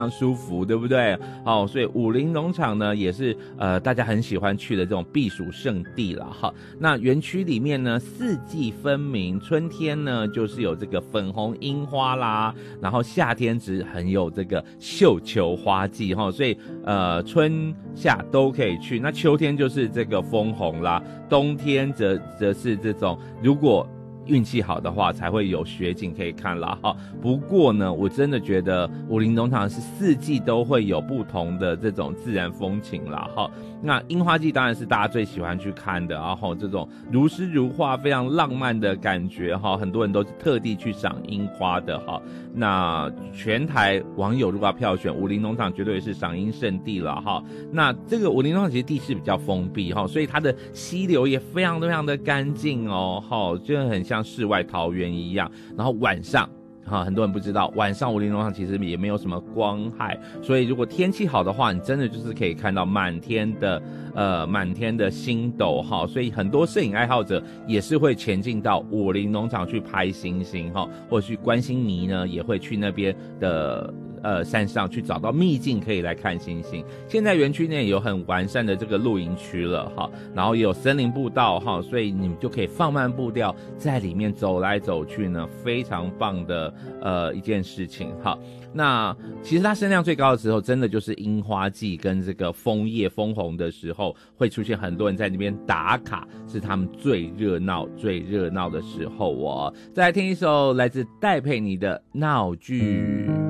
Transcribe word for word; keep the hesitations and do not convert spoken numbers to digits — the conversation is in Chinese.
舒服，对不对？哦，所以武陵农场呢也是呃大家很喜欢去的这种避暑胜地了哈。那园区里面呢四季分明，春天呢就是有这个粉红樱花啦，然后夏天只很有这个绣球花季哈，所以呃春夏都可以去。那秋天就是这个枫红啦，冬天则则是这种如果运气好的话才会有雪景可以看啦哈。不过呢，我真的觉得武陵农场是四季都会有不同的这种自然风情啦哈。那樱花季当然是大家最喜欢去看的，然后这种如诗如画、非常浪漫的感觉哈，很多人都是特地去赏樱花的哈。那全台网友如果要票选，武陵农场绝对是赏樱圣地了哈。那这个武陵农场其实地势比较封闭哈，所以它的溪流也非常非常的干净哦，哈，就很像世外桃源一样。然后晚上哈，很多人不知道，晚上武陵农场其实也没有什么光害，所以如果天气好的话，你真的就是可以看到满天的呃满天的星斗哈。所以很多摄影爱好者也是会前进到武陵农场去拍星星哈，或者去观星迷呢也会去那边的呃山上去找到秘境可以来看星星。现在园区内有很完善的这个露营区了哈，然后也有森林步道哈，所以你们就可以放慢步调在里面走来走去呢，非常棒的呃一件事情哈。那其实它声量最高的时候真的就是樱花季跟这个枫叶枫红的时候，会出现很多人在那边打卡，是他们最热闹最热闹的时候哦。再来听一首来自戴佩妮的闹剧。